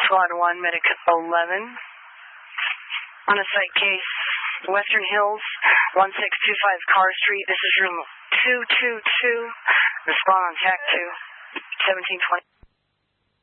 Squad 1, Medic 11. On a site case, Western Hills, 1625 Carr Street. This is room 222. Respond on TAC 2, 1720.